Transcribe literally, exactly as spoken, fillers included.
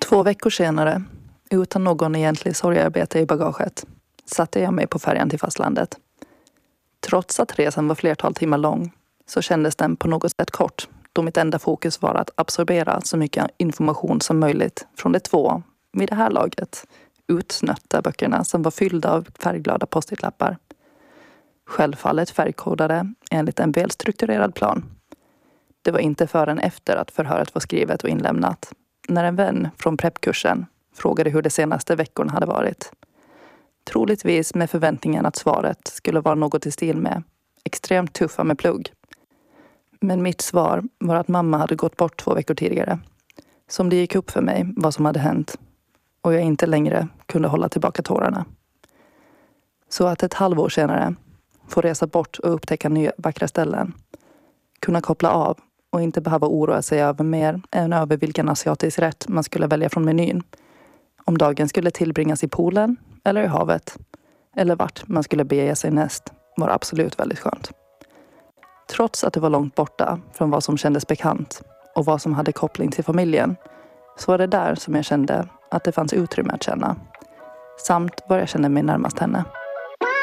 Två veckor senare, utan någon egentlig sorgarbete i bagaget, satte jag mig på färjan till fastlandet. Trots att resan var flertal timmar lång så kändes den på något sätt kort, då mitt enda fokus var att absorbera så mycket information som möjligt från de två, vid det här laget, utsnötta böckerna som var fyllda av färgglada post-it-lappar. Självfallet färgkodade enligt en välstrukturerad plan. Det var inte förrän efter att förhöret var skrivet och inlämnat, när en vän från preppkursen frågade hur de senaste veckorna hade varit. Troligtvis med förväntningen att svaret skulle vara något i stil med extremt tuffa med plugg. Men mitt svar var att mamma hade gått bort två veckor tidigare. Som det gick upp för mig vad som hade hänt och jag inte längre kunde hålla tillbaka tårarna. Så att ett halvår senare få resa bort och upptäcka nya vackra ställen. Kunna koppla av och inte behöva oroa sig över mer än över vilken asiatisk rätt man skulle välja från menyn. Om dagen skulle tillbringas i poolen eller i havet eller vart man skulle bege sig näst var absolut väldigt skönt. Trots att det var långt borta från vad som kändes bekant och vad som hade koppling till familjen så var det där som jag kände att det fanns utrymme att känna. Samt var jag kände mig närmast henne.